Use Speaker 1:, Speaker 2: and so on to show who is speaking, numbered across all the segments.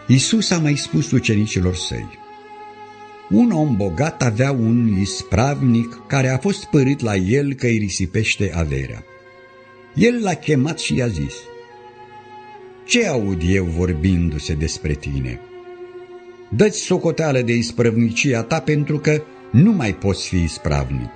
Speaker 1: Iisus a mai spus ucenicilor săi: un om bogat avea un ispravnic care a fost părât la el că îi risipește averea. El l-a chemat și i-a zis: ce aud eu vorbindu-se despre tine? Dă-ți socoteală de isprăvnicia ta, pentru că nu mai poți fi ispravnic.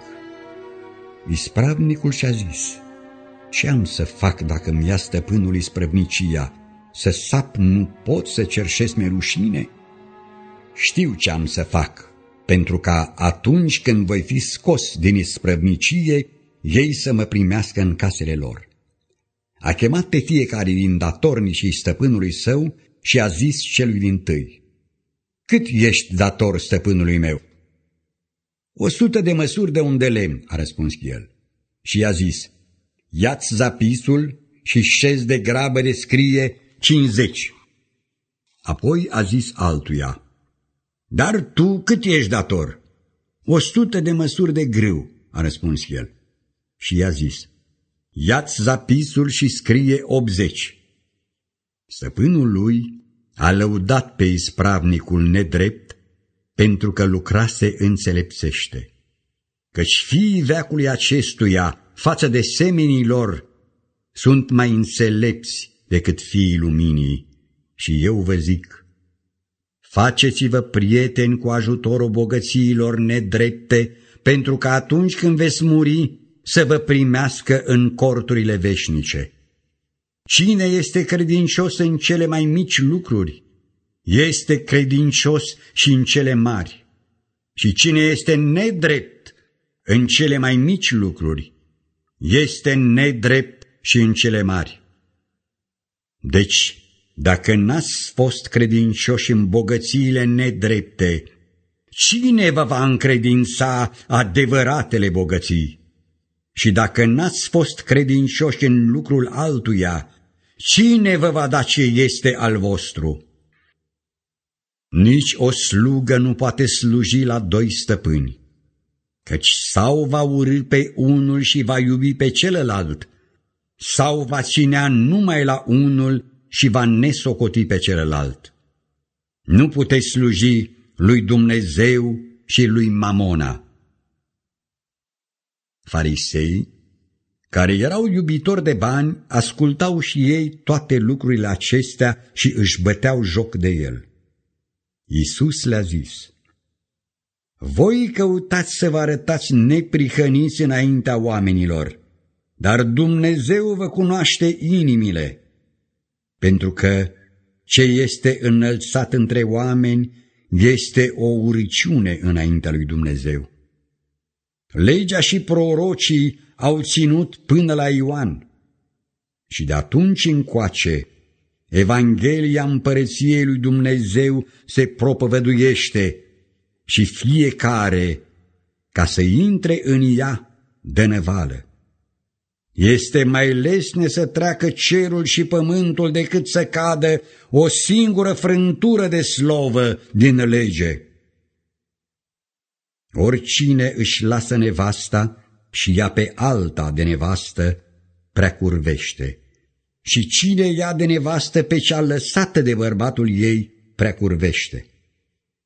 Speaker 1: Ispravnicul și-a zis: ce am să fac dacă îmi ia stăpânul isprăvnicia? Să sap nu pot, să cerșesc rușine? Știu ce am să fac, pentru ca atunci când voi fi scos din isprăvnicie, ei să mă primească în casele lor. A chemat pe fiecare din datornicii stăpânului său și a zis celui dintâi: cât ești dator stăpânului meu? 100 de măsuri de un de lemn, a răspuns el. Și i-a zis: ia-ți zapisul și șezi de grabă de scrie 50. Apoi a zis altuia: dar tu cât ești dator? 100 de măsuri de grâu, a răspuns el. Și i-a zis: ia-ți zapisul și scrie 80. Stăpânul lui a lăudat pe ispravnicul nedrept pentru că lucrase înțelepțește, căci fiii veacului acestuia față de semenii lor sunt mai înțelepți decât fiii luminii. Și eu vă zic: faceți-vă prieteni cu ajutorul bogățiilor nedrepte, pentru că atunci când veți muri să vă primească în corturile veșnice. Cine este credincios în cele mai mici lucruri, este credincios și în cele mari. Și cine este nedrept în cele mai mici lucruri, este nedrept și în cele mari. Deci, dacă n-ați fost credincioși în bogățiile nedrepte, cine vă va încredința adevăratele bogății? Și dacă n-ați fost credincioși în lucrul altuia, cine vă va da ce este al vostru? Nici o slugă nu poate sluji la 2 stăpâni, căci sau va urî pe unul și va iubi pe celălalt, sau va ținea numai la unul și va nesocoti pe celălalt. Nu puteți sluji lui Dumnezeu și lui Mamona. Farisei, care erau iubitori de bani, ascultau și ei toate lucrurile acestea și își băteau joc de el. Iisus le-a zis: voi căutați să vă arătați neprihăniți înaintea oamenilor, dar Dumnezeu vă cunoaște inimile, pentru că ce este înălțat între oameni este o urăciune înaintea lui Dumnezeu. Legea și prorocii au ținut până la Ioan și de atunci încoace Evanghelia împărăției lui Dumnezeu se propovăduiește și fiecare, ca să intre în ea, dă năvală. Este mai lesne să treacă cerul și pământul decât să cadă o singură frântură de slovă din lege. Oricine își lasă nevasta și ia pe alta de nevastă, prea curvește, și cine ia de nevastă pe cea lăsată de bărbatul ei, prea curvește.